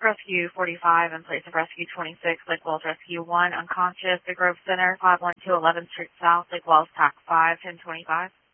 Rescue 45 in place of Rescue 26, Lake Wells Rescue 1, unconscious, The Grove Center, 512 11th Street South, Lake Wells, TAC 5, 1025.